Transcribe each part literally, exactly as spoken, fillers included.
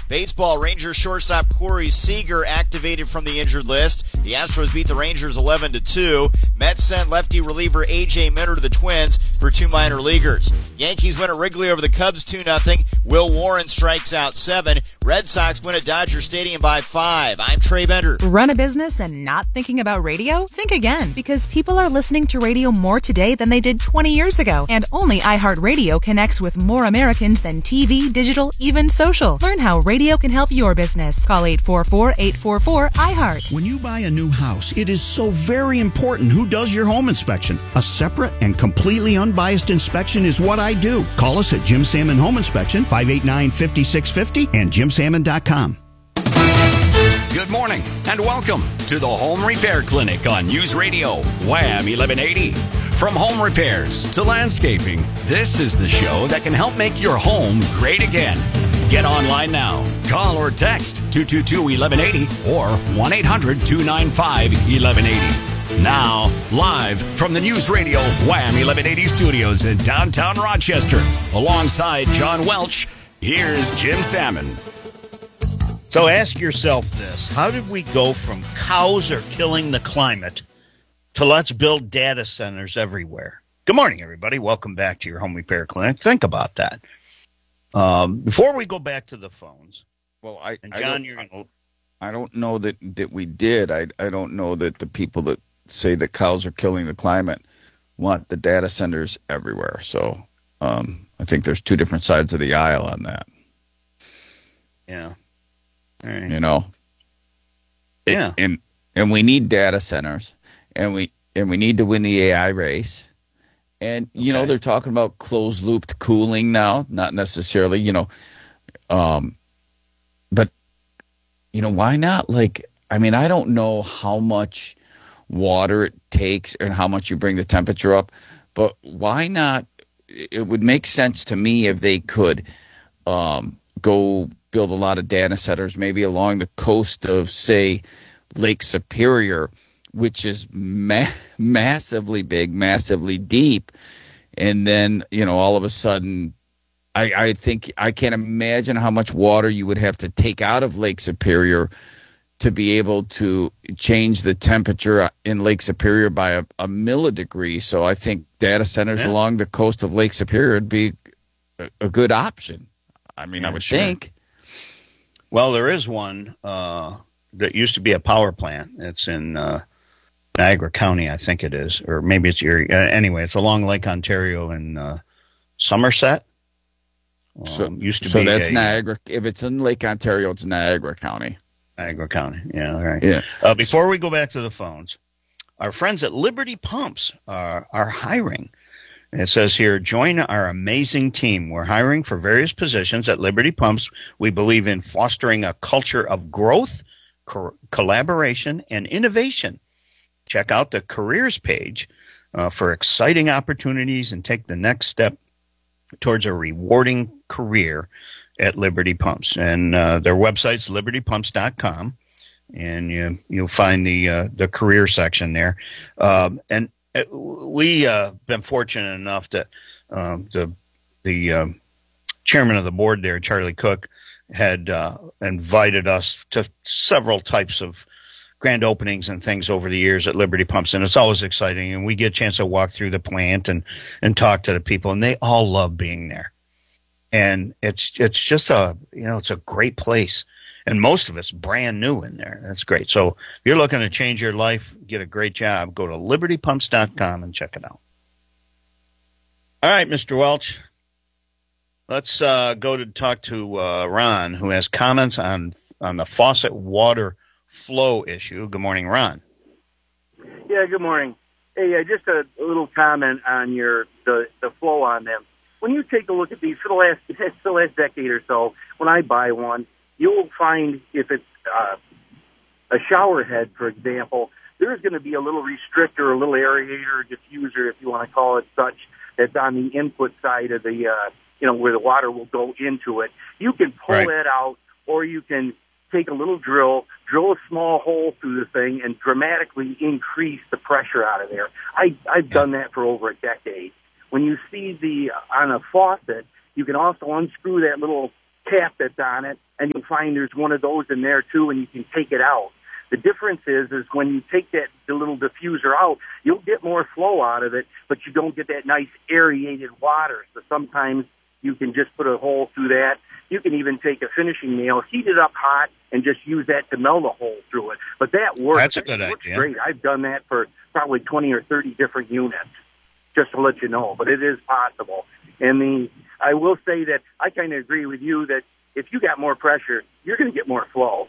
Baseball, Rangers shortstop Corey Seager activated from the injured list. The Astros beat the Rangers eleven to two. Mets sent lefty reliever A J Minter to the Twins for two minor leaguers. Yankees win at Wrigley over the Cubs two nothing. Will Warren strikes out seven. Red Sox win at Dodger Stadium by five. I'm Trey Bender. Run a business and not thinking about radio? Think again, because people are listening to radio more today than they did twenty years ago. And only iHeartRadio connects with more Americans than T V, digital, even social. Learn how radio can help your business. Call eight four four, eight four four, I heart. When you buy a new house, it is so very important who does your home inspection. A separate and completely unbiased inspection is what I do. Call us at Jim Salmon Home Inspection, five eight nine, five six five zero and jim salmon dot com. Good morning and welcome to the Home Repair Clinic on News Radio, Wham eleven eighty. From home repairs to landscaping, this is the show that can help make your home great again. Get online now. Call or text two two two, one one eight zero or one eight hundred, two nine five, one one eight zero. Now, live from the News Radio Wham eleven eighty studios in downtown Rochester, alongside John Welch, here's Jim Salmon. So ask yourself this. How did we go from cows are killing the climate to let's build data centers everywhere? Good morning, everybody. Welcome back to your Home Repair Clinic. Think about that. Um, before we go back to the phones. Well, I, and I, John, don't, you're gonna... I don't know that, that we did. I, I don't know that the people that say that cows are killing the climate want the data centers everywhere. So um, I think there's two different sides of the aisle on that. Yeah. All right. You know, yeah, and and we need data centers, and we and we need to win the A I race, and you okay. know they're talking about closed looped cooling now, not necessarily, you know, um, but you know why not? Like, I mean, I don't know how much water it takes and how much you bring the temperature up, but why not? It would make sense to me if they could um, go build a lot of data centers, maybe along the coast of, say, Lake Superior, which is ma- massively big, massively deep. And then, you know, all of a sudden, I, I think I can't imagine how much water you would have to take out of Lake Superior to be able to change the temperature in Lake Superior by a, a millidegree. So I think data centers yeah. along the coast of Lake Superior would be a, a good option. I mean, yeah, I would sure. think. Well, there is one uh, that used to be a power plant. It's in uh, Niagara County, I think it is, or maybe it's Erie. Uh, anyway, it's along Lake Ontario in uh, Somerset. Um, so used to so be that's a, Niagara. If it's in Lake Ontario, it's Niagara County. Niagara County, yeah, all right. Yeah. Uh, before we go back to the phones, our friends at Liberty Pumps are, are hiring. It says here, join our amazing team. We're hiring for various positions at Liberty Pumps. We believe in fostering a culture of growth, co- collaboration, and innovation. Check out the careers page uh, for exciting opportunities and take the next step towards a rewarding career at Liberty Pumps. And uh, their website's liberty pumps dot com, and you, you'll find the uh, the career section there. Um, and We've uh, been fortunate enough that um, the the um, chairman of the board there, Charlie Cook, had uh, invited us to several types of grand openings and things over the years at Liberty Pumps, and it's always exciting. And we get a chance to walk through the plant and, and talk to the people, and they all love being there. And it's it's just a you know it's a great place. And most of it's brand new in there. That's great. So if you're looking to change your life, get a great job, go to liberty pumps dot com and check it out. All right, Mister Welch. Let's uh, go to talk to uh, Ron, who has comments on on the faucet water flow issue. Good morning, Ron. Yeah, good morning. Hey, uh, just a, a little comment on your the, the flow on them. When you take a look at these for the last the last decade or so, when I buy one, you'll find if it's uh, a shower head, for example, there's going to be a little restrictor, a little aerator, diffuser, if you want to call it such, that's on the input side of the, uh, you know, where the water will go into it. You can pull right. that out, or you can take a little drill, drill a small hole through the thing, and dramatically increase the pressure out of there. I, I've done that for over a decade. When you see the, on a faucet, you can also unscrew that little cap that's on it, and you'll find there's one of those in there too, and you can take it out. The difference is, is when you take that the little diffuser out, you'll get more flow out of it, but you don't get that nice aerated water. So sometimes you can just put a hole through that. You can even take a finishing nail, heat it up hot, and just use that to melt a hole through it. But that works. That's a good it works idea. Great. I've done that for probably twenty or thirty different units, just to let you know. But it is possible. And the I will say that I kind of agree with you that if you got more pressure, you're going to get more flow.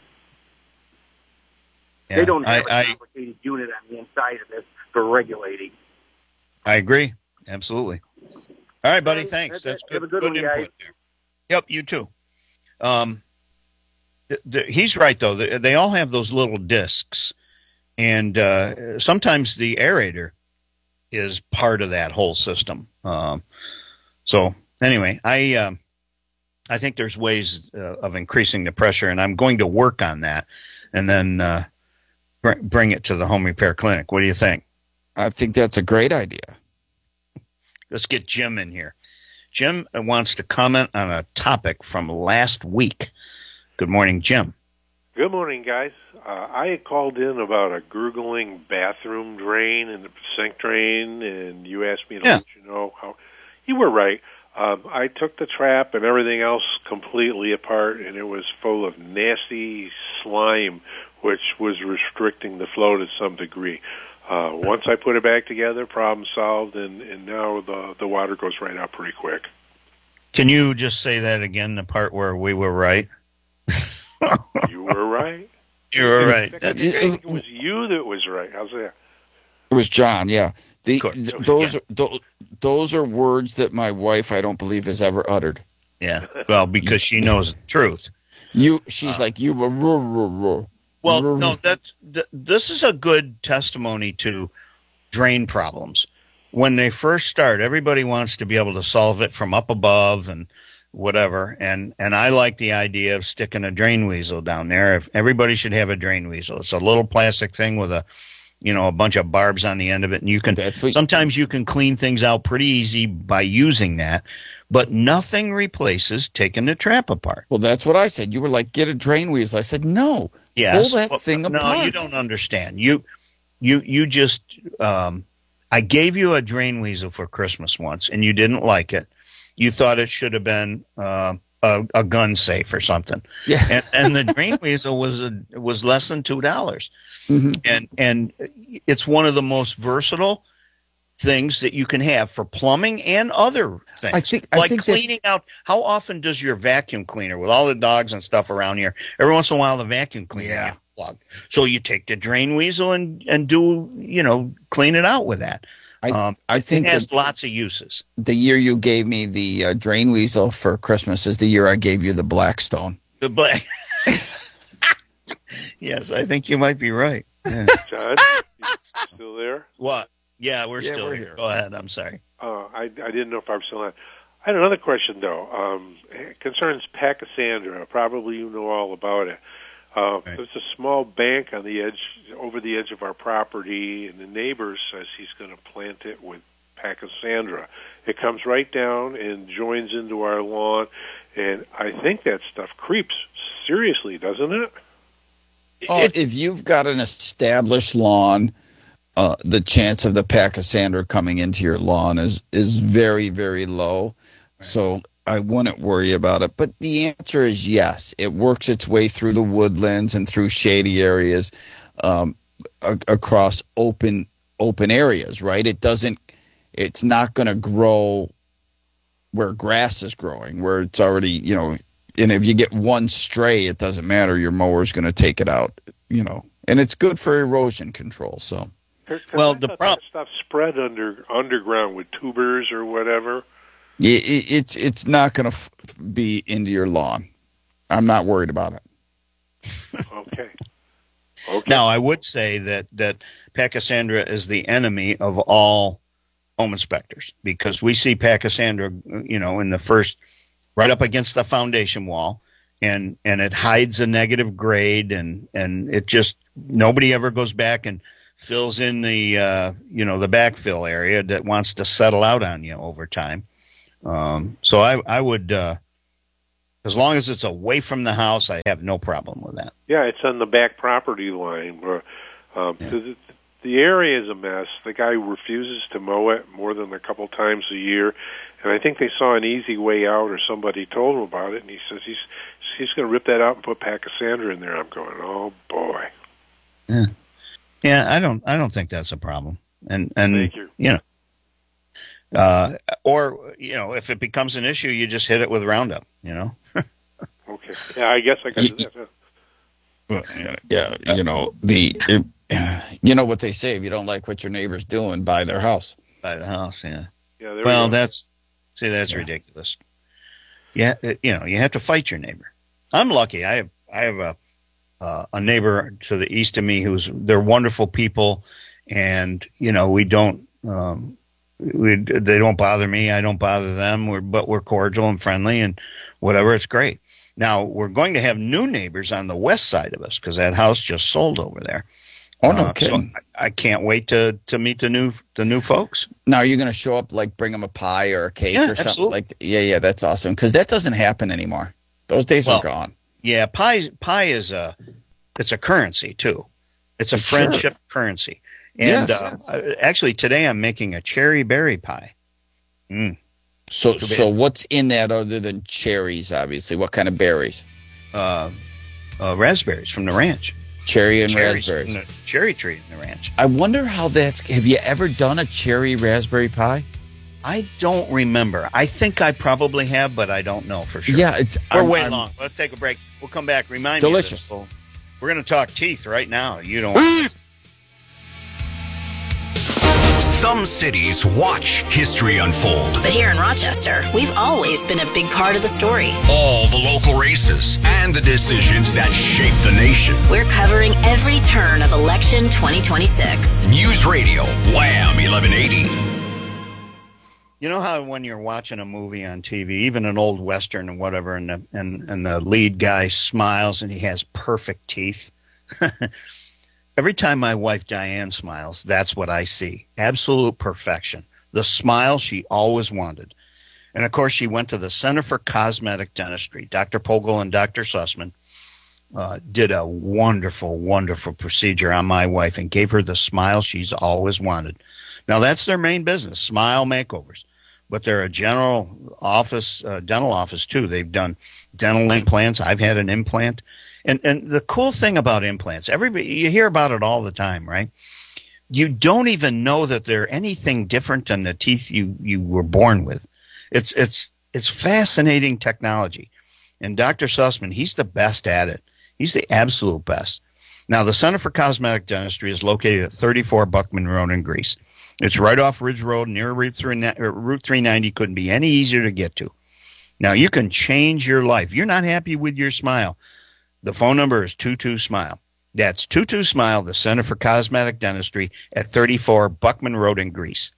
Yeah, they don't have I, a complicated I, unit on the inside of this for regulating. I agree. Absolutely. All right, buddy. Thanks. That's, That's good, have a good, good one, input guys. there. Yep, you too. Um, th- th- he's right, though. They, they all have those little discs. And uh, sometimes the aerator is part of that whole system. Um, so anyway, I um, I think there's ways uh, of increasing the pressure, and I'm going to work on that and then uh, br- bring it to the home repair clinic. What do you think? I think that's a great idea. Let's get Jim in here. Jim wants to comment on a topic from last week. Good morning, Jim. Good morning, guys. Uh, I had called in about a gurgling bathroom drain and the sink drain, and you asked me to Yeah. let you know how. You were right. Um, I took the trap and everything else completely apart, and it was full of nasty slime, which was restricting the flow to some degree. Uh, once I put it back together, problem solved, and, and now the, the water goes right out pretty quick. Can you just say that again, the part where we were right? You were right. You were right. I That's think it was you that was right. How's that? It was John, yeah. The, Cool. th- those, are, those, those are words that my wife, I don't believe, has ever uttered. Yeah. Well, because she knows the truth. You, she's like, you were. Ruh, ruh, ruh. Well, Ruh, no, ruh." that th- this is a good testimony to drain problems. When they first start, everybody wants to be able to solve it from up above and whatever. And and I like the idea of sticking a drain weasel down there. If everybody should have a drain weasel. It's a little plastic thing with a, you know, a bunch of barbs on the end of it, and you can That's what- sometimes you can clean things out pretty easy by using that. But nothing replaces taking the trap apart. Well, that's what I said. You were like, get a drain weasel. I said, no. Yes. Pull that Well, thing no, apart. you don't understand. You, you, you just. Um, I gave you a drain weasel for Christmas once, and you didn't like it. You thought it should have been uh, a, a gun safe or something. Yeah. And, and the drain weasel was a, was less than two dollars, Mm-hmm. and and it's one of the most versatile things that you can have for plumbing and other things. I think- I like think that- cleaning out. How often does your vacuum cleaner, with all the dogs and stuff around here, every once in a while the vacuum cleaner Yeah. gets plugged? So you take the drain weasel and and do you know clean it out with that. I, Um, I think it has that lots of uses. the year you gave me the uh, drain weasel for Christmas is the year I gave you the Blackstone. The black. Yes, I think you might be right. Yeah. John, you still there? What? Yeah, we're Yeah, still we're here. here. Go ahead. I'm sorry. Uh, I, I didn't know if I was still on. I had another question, though. Um, it concerns Pachysandra. Probably you know all about it. Uh, Right. There's a small bank on the edge, over the edge of our property, and the neighbor says he's going to plant it with Pachysandra. It comes right down and joins into our lawn, and I think that stuff creeps seriously, doesn't it? Oh, if you've got an established lawn, uh, the chance of the Pachysandra coming into your lawn is is very, very low. So I wouldn't worry about it. But the answer is yes. It works its way through the woodlands and through shady areas, um, a- across open open areas. Right? It doesn't. It's not going to grow where grass is growing, where it's already, you know. And if you get one stray, it doesn't matter. Your mower's going to take it out, you know. And it's good for erosion control. So, 'Cause Well, I the thought prob- that stuff spread under underground with tubers or whatever. yeah, it, it's it's not going to f- be into your lawn. I'm not worried about it. Okay. Okay. Now, I would say that that Pachysandra is the enemy of all home inspectors, because we see Pachysandra, you know, in the first, right up against the foundation wall, and and it hides a negative grade, and and it just, nobody ever goes back and fills in the uh, you know the backfill area that wants to settle out on you over time. Um, so I I would uh, As long as it's away from the house, I have no problem with that. Yeah, it's on the back property line. Where, um, Yeah. the, the area is a mess. The guy refuses to mow it more than a couple times a year, and I think they saw an easy way out, or somebody told him about it, and he says he's he's going to rip that out and put Pachysandra in there. I'm going, oh boy. Yeah, yeah. I don't. I don't think that's a problem. And and Thank you. you know, uh, or you know, if it becomes an issue, you just hit it with Roundup. You know. Okay. Yeah, I guess I got to do that. Well, yeah, you know the, it, you know what they say: if you don't like what your neighbor's doing, buy their house. By the house, yeah. Yeah, there Well, we go. that's see, that's Yeah. ridiculous. Yeah, it- you know, you have to fight your neighbor. I'm lucky. I have I have a uh, a neighbor to the east of me who's they're wonderful people, and you know we don't um, we they don't bother me. I don't bother them. We're but we're cordial and friendly and whatever. It's great. Now we're going to have new neighbors on the west side of us because that house just sold over there. Oh no Uh, kidding! So I, I can't wait to to meet the new the new folks. Now are you going to show up, like bring them a pie or a cake Yeah, or something? absolutely. Like yeah, yeah, that's awesome because that doesn't happen anymore. Those days Well, are gone. Yeah, pie pie is a it's a currency too. It's a Sure. friendship currency. And Yes. uh, I- actually, today I'm making a cherry berry pie. Mm. So Too bad. so what's in that other than cherries? Obviously, what kind of berries? Uh, uh, raspberries from the ranch. Cherry and Cherries raspberries. from the cherry tree in the ranch. I wonder how that's. Have you ever done a cherry raspberry pie? I don't remember. I think I probably have, but I don't know for sure. Yeah, it's, We're I'm- way I'm- long. Let's take a break. We'll come back. Remind Delicious. me of this. We're going to talk teeth right now. You don't want to Some cities watch history unfold. But here in Rochester, we've always been a big part of the story. All the local races and the decisions that shape the nation. We're covering every turn of election twenty twenty-six. News Radio, Wham eleven eighty. You know how when you're watching a movie on T V, even an old Western or whatever, and the, and, and the lead guy smiles and he has perfect teeth? Every time my wife Diane smiles, that's what I see. Absolute perfection. The smile she always wanted. And, of course, she went to the Center for Cosmetic Dentistry. Doctor Pogel and Doctor Sussman uh, did a wonderful, wonderful procedure on my wife and gave her the smile she's always wanted. Now, that's their main business, smile makeovers. But they're a general office, uh, dental office, too. They've done dental implants. I've had an implant. And and the cool thing about implants, everybody, you hear about it all the time, right? You don't even know that they're anything different than the teeth you, you were born with. It's it's it's fascinating technology. And Doctor Sussman, he's the best at it. He's the absolute best. Now, the Center for Cosmetic Dentistry is located at thirty-four Buckman Road in Greece. It's right off Ridge Road near Route three ninety. Couldn't be any easier to get to. Now, you can change your life. You're not happy with your smile. The phone number is two two SMILE. That's two two SMILE, the Center for Cosmetic Dentistry at thirty-four Buckman Road in Greece.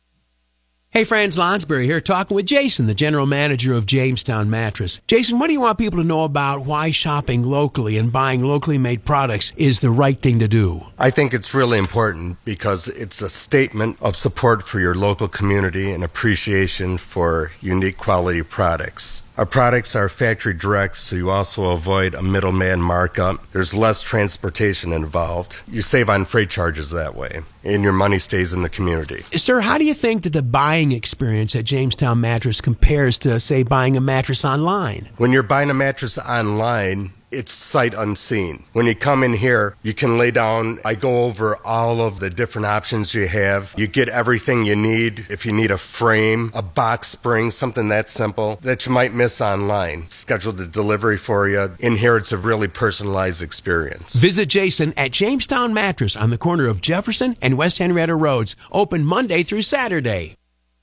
Hey friends, Lonsberry here, talking with Jason, the general manager of Jamestown Mattress. Jason, what do you want people to know about why shopping locally and buying locally made products is the right thing to do? I think it's really important because it's a statement of support for your local community and appreciation for unique quality products. Our products are factory direct, so you also avoid a middleman markup. There's less transportation involved. You save on freight charges that way, and your money stays in the community. Sir, how do you think that the buying experience at Jamestown Mattress compares to, say, buying a mattress online? When you're buying a mattress online, it's sight unseen. When you come in here, you can lay down. I go over all of the different options you have. You get everything you need. If you need a frame, a box spring, something that simple that you might miss online, schedule the delivery for you. In here, it's a really personalized experience. Visit Jason at Jamestown Mattress on the corner of Jefferson and West Henrietta Roads. Open Monday through Saturday.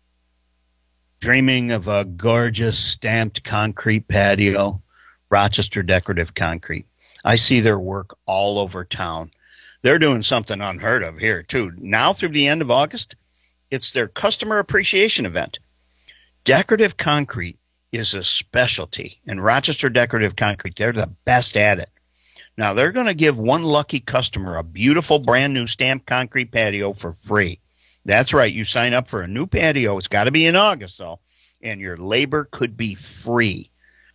Dreaming of a gorgeous stamped concrete patio? Rochester Decorative Concrete. I see their work all over town. They're doing something unheard of here, too. Now through the end of August, it's their customer appreciation event. Decorative concrete is a specialty, and Rochester Decorative Concrete, they're the best at it. Now, they're going to give one lucky customer a beautiful brand new stamped concrete patio for free. That's right. You sign up for a new patio. It's got to be in August, though, and your labor could be free.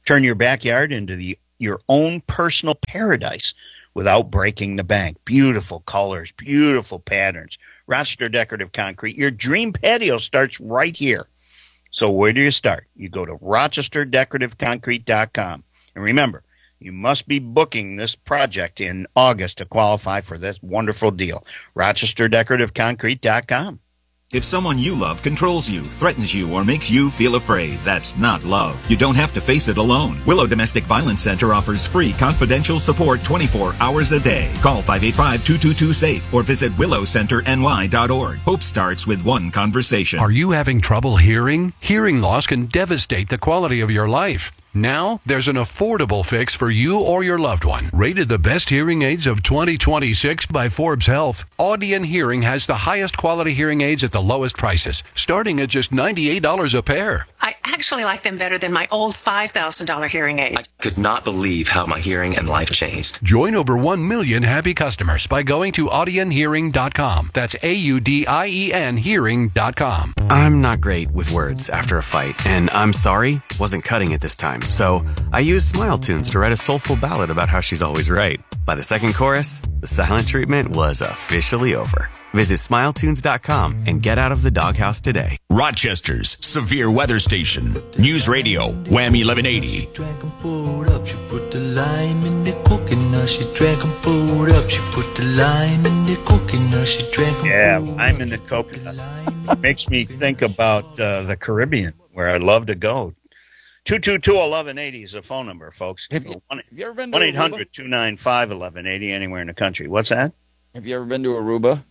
Turn your backyard into the your own personal paradise without breaking the bank. Beautiful colors, beautiful patterns. Rochester Decorative Concrete. Your dream patio starts right here. So where do you start? You go to rochester decorative concrete dot com. And remember, you must be booking this project in August to qualify for this wonderful deal. rochester decorative concrete dot com. If someone you love controls you, threatens you, or makes you feel afraid, that's not love. You don't have to face it alone. Willow Domestic Violence Center offers free confidential support twenty-four hours a day. Call five eight five, two two two, SAFE or visit willow center n y dot org. Hope starts with one conversation. Are you having trouble hearing? Hearing loss can devastate the quality of your life. Now, there's an affordable fix for you or your loved one. Rated the best hearing aids of twenty twenty-six by Forbes Health, Audion Hearing has the highest quality hearing aids at the lowest prices, starting at just ninety-eight dollars a pair. I actually like them better than my old five thousand dollars hearing aid. I could not believe how my hearing and life changed. Join over one million happy customers by going to audion hearing dot com. That's A U D I E N hearing dot com. I'm not great with words after a fight, and I'm sorry wasn't cutting it this time. So I used Smile Tunes to write a soulful ballad about how she's always right. By the second chorus, the silent treatment was officially over. Visit smile tunes dot com and get out of the doghouse today. Rochester's severe weather station. News Radio, Wham eleven eighty. Drank and poured up, she put the lime in the coconut. She drank and poured up, she put the lime in the coconut. She drank and Yeah, poured I'm in the coconut. Makes me think about uh, the Caribbean, where I love to go. two two two, eleven eighty is the phone number, folks. Have you, have you ever been to one eight hundred, two nine five, eleven eighty, anywhere in the country. What's that? Have you ever been to Aruba?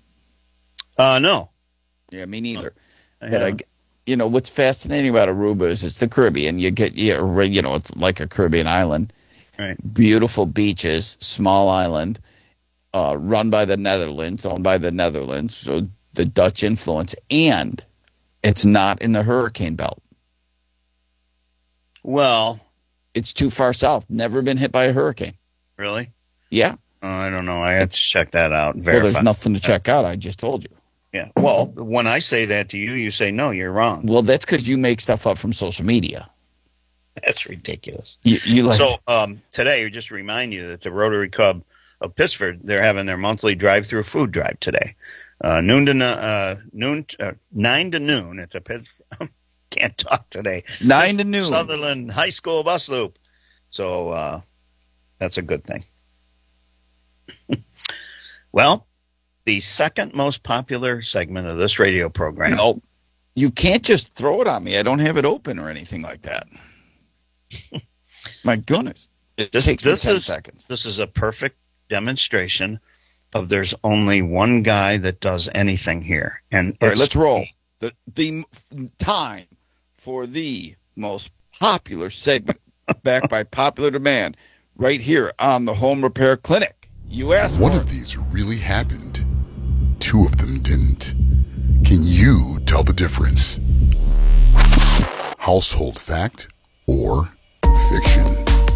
Uh, no. Yeah, me neither. I but I, you know, what's fascinating about Aruba is it's the Caribbean. You get, you know, it's like a Caribbean island. Right. Beautiful beaches, small island, uh, run by the Netherlands, owned by the Netherlands, so the Dutch influence, and it's not in the hurricane belt. Well, it's too far south. Never been hit by a hurricane. Really? Yeah. Oh, I don't know. I have to check that out and Well, verify. there's nothing to check out. I just told you. Yeah. Well, when I say that to you, you say, no, you're wrong. Well, that's because you make stuff up from social media. That's ridiculous. You, you like so um, today, just to remind you that the Rotary Club of Pittsford, they're having their monthly drive-through food drive today. Uh, noon to uh, noon, uh, nine to noon at the Pittsford. Can't talk today. Nine to noon. Sutherland High School bus loop. So uh, that's a good thing. Well, the second most popular segment of this radio program. No, you can't just throw it on me. I don't have it open or anything like that. My goodness. It this, takes this me ten is, seconds. This is a perfect demonstration of there's only one guy that does anything here. And All right, it's- let's roll. The, the time for the most popular segment, backed by popular demand, right here on the Home Repair Clinic. You asked One for of these really happened. Two of them didn't. Can you tell the difference? Household fact or fiction?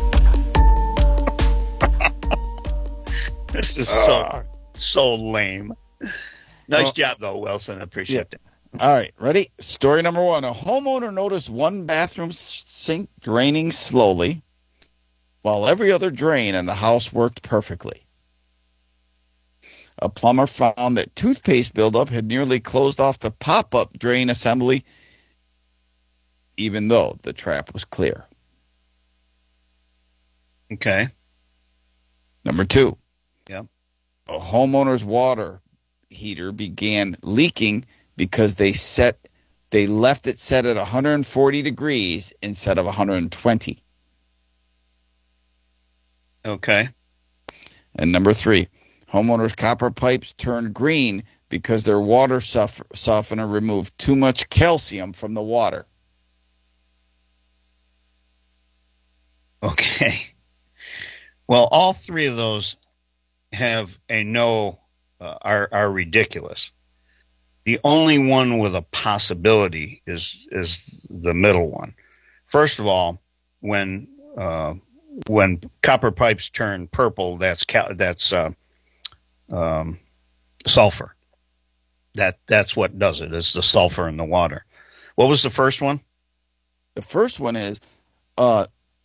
This is so Uh, so lame. Nice well, job, though, Wilson. I appreciate it. All right, ready? Story number one. A homeowner noticed one bathroom sink draining slowly while every other drain in the house worked perfectly. A plumber found that toothpaste buildup had nearly closed off the pop-up drain assembly, even though the trap was clear. Okay. Number two. Yeah. A homeowner's water heater began leaking because they set they left it set at one hundred forty degrees instead of one hundred twenty. Okay. And number three, homeowners' copper pipes turned green because their water sof- softener removed too much calcium from the water. Okay. Well, all three of those have a no, uh, are are ridiculous. The only one with a possibility is is the middle one. First of all, when uh, when copper pipes turn purple, that's cal- that's uh, um, sulfur. That that's what does it. It's the sulfur in the water. What was the first one? The first one is uh,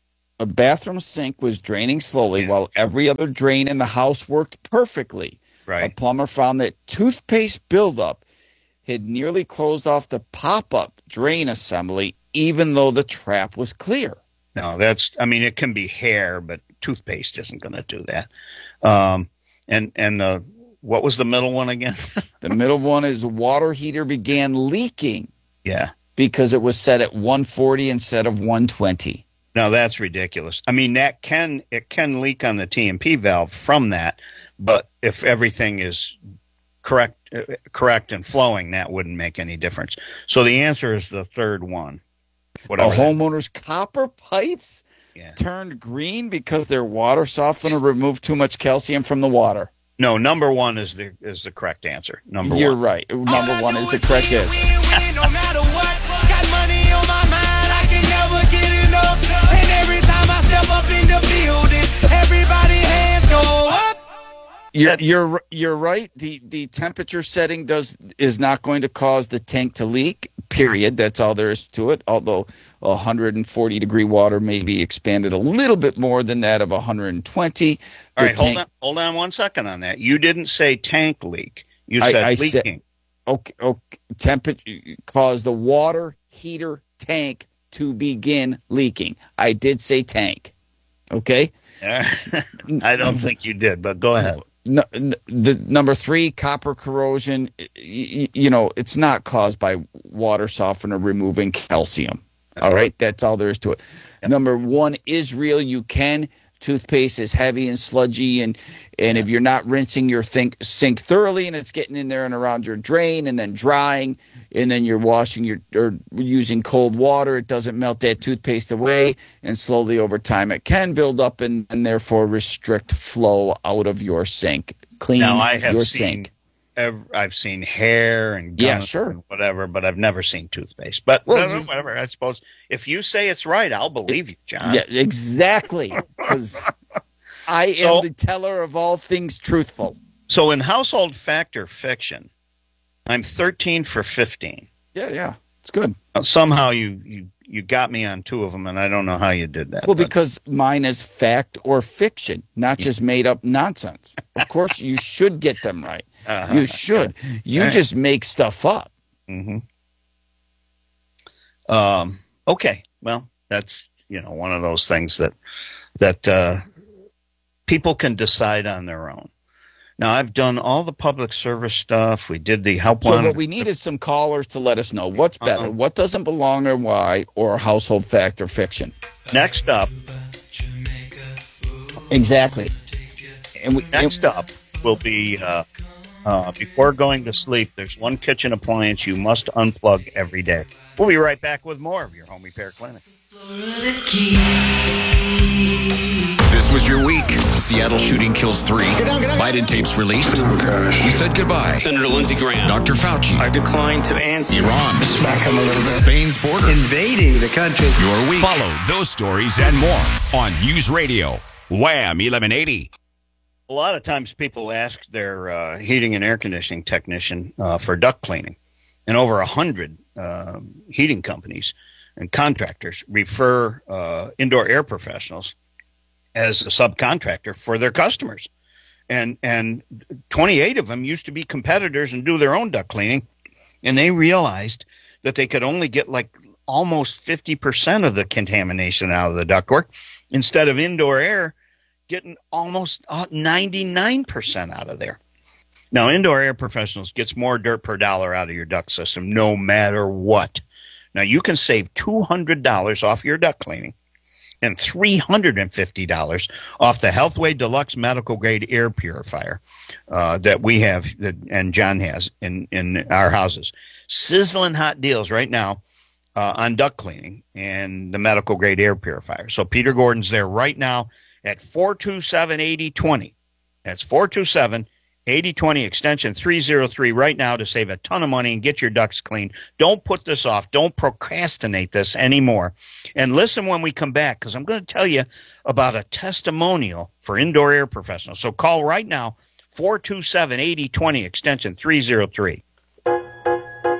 a bathroom sink was draining slowly while every other drain in the house worked perfectly. Right. A plumber found that toothpaste buildup had nearly closed off the pop-up drain assembly, even though the trap was clear. No, that's, I mean, it can be hair, but toothpaste isn't going to do that. Um, and, and, uh, what was the middle one again? The middle one is water heater began leaking. Yeah. Because it was set at one forty instead of one twenty. No, that's ridiculous. I mean, that can, it can leak on the T M P valve from that, but if everything is correct, uh, correct and flowing, that wouldn't make any difference. So the answer is the third one. A homeowner's copper pipes yeah. turned green because their water softener removed too much calcium from the water. No, number one is the is the correct answer. Number You're one. right. Number one is the correct answer. No matter what, got money on my mind, I can never get enough. And every time I step up in the building, everybody hands go up. You're you're you're right. The the temperature setting does is not going to cause the tank to leak. Period. That's all there is to it. Although one hundred forty degree water may be expanded a little bit more than that of one hundred twenty. All right, hold on, hold on one second on that. You didn't say tank leak. You said I, I leaking. Said, okay, okay. Temperature caused the water heater tank to begin leaking. I did say tank. Okay. I don't think you did, but go ahead. No, the number three, copper corrosion, you, you know, it's not caused by water softener removing calcium. All right. That's all there is to it. Yep. Number one is real. You can. Toothpaste is heavy and sludgy. And, and if you're not rinsing your think, sink thoroughly and it's getting in there and around your drain and then drying and then you're washing your or using cold water, it doesn't melt that toothpaste away. And slowly over time, it can build up and, and therefore restrict flow out of your sink. Clean now, I have your seen, sink. I've seen hair and gum yeah, sure. and whatever, but I've never seen toothpaste. But well, whatever, I suppose if you say it's right, I'll believe you, John. Yeah, exactly. Because I am so, the teller of all things truthful. So in household fact or fiction, I'm thirteen for fifteen. Yeah, yeah, it's good. Somehow you you you got me on two of them, and I don't know how you did that. Well, but. because mine is fact or fiction, not just made up nonsense. Of course, you should get them right. Uh-huh. You should. You right. just make stuff up. Mm-hmm. Um. Okay. Well, that's you know one of those things that that uh, people can decide on their own. Now, I've done all the public service stuff. We did the help So one. what we need is some callers to let us know what's better, uh-huh. what doesn't belong or why, or household fact or fiction. Next up. Exactly. And we, Next and, up will be, uh, uh, before going to sleep, there's one kitchen appliance you must unplug every day. We'll be right back with more of your Home Repair Clinic. This was your week. Seattle shooting kills three. Get down, get down. Biden tapes released. Oh, gosh. We said goodbye. Senator Lindsey Graham. Doctor Fauci. I declined to answer. Iran. Smack him a little bit. Spain's border. Invading the country. Your week. Follow those stories and more on News Radio. Wham eleven eighty. A lot of times people ask their uh, heating and air conditioning technician uh, for duct cleaning. And over a hundred uh, heating companies and contractors refer uh, indoor air professionals as a subcontractor for their customers. And and twenty-eight of them used to be competitors and do their own duct cleaning. And they realized that they could only get like almost fifty percent of the contamination out of the ductwork instead of indoor air getting almost ninety-nine percent out of there. Now, indoor air professionals gets more dirt per dollar out of your duct system no matter what. Now, you can save two hundred dollars off your duct cleaning and three hundred fifty dollars off the Healthway Deluxe Medical Grade Air Purifier uh, that we have that, and John has in, in our houses. Sizzling hot deals right now uh, on duct cleaning and the Medical Grade Air Purifier. So Peter Gordon's there right now at four two seven, eight oh two oh. That's four two seven, eight oh two oh, extension three oh three right now to save a ton of money and get your ducts clean. Don't put this off. Don't procrastinate this anymore. And listen when we come back, because I'm going to tell you about a testimonial for indoor air professionals. So call right now, four two seven, eight oh two oh, extension three oh three.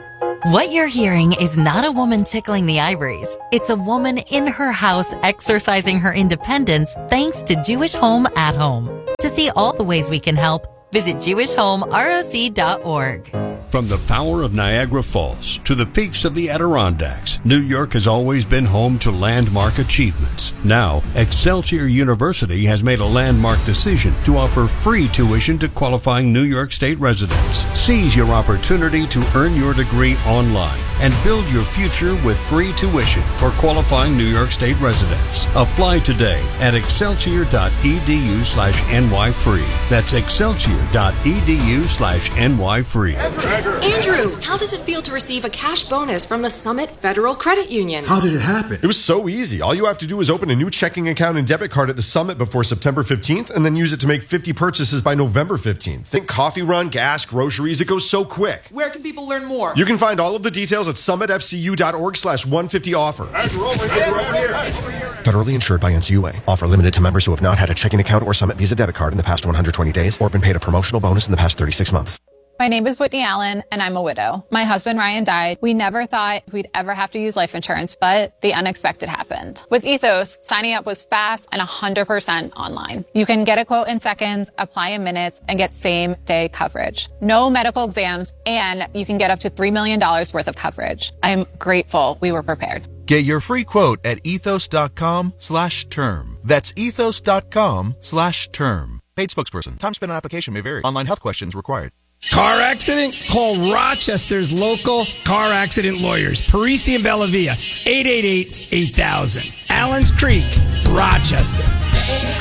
What you're hearing is not a woman tickling the ivories. It's a woman in her house exercising her independence thanks to Jewish Home at Home. To see all the ways we can help, visit jewish home roc dot org. From the power of Niagara Falls to the peaks of the Adirondacks, New York has always been home to landmark achievements. Now, Excelsior University has made a landmark decision to offer free tuition to qualifying New York State residents. Seize your opportunity to earn your degree online and build your future with free tuition for qualifying New York State residents. Apply today at excelsior.edu slash ny free. That's excelsior.edu slash ny free. Andrew, how does it feel to receive a cash bonus from the Summit Federal Credit Union? How did it happen? It was so easy. All you have to do is open a new checking account and debit card at the Summit before September fifteenth and then use it to make fifty purchases by November fifteenth. Think coffee run, gas, groceries. It goes so quick. Where can people learn more? You can find all of the details at summitfcu.org slash 150 offer. Federally insured by N C U A. Offer limited to members who have not had a checking account or Summit Visa debit card in the past one hundred twenty days or been paid a promotional bonus in the past thirty-six months. My name is Whitney Allen, and I'm a widow. My husband, Ryan, died. We never thought we'd ever have to use life insurance, but the unexpected happened. With Ethos, signing up was fast and one hundred percent online. You can get a quote in seconds, apply in minutes, and get same-day coverage. No medical exams, and you can get up to three million dollars worth of coverage. I'm grateful we were prepared. Get your free quote at ethos.com slash term. That's ethos.com slash term. Paid spokesperson. Time spent on application may vary. Online health questions required. Car accident? Call Rochester's local car accident lawyers. Parisi and Bellavia, eight eight eight, eight thousand. Allens Creek, Rochester.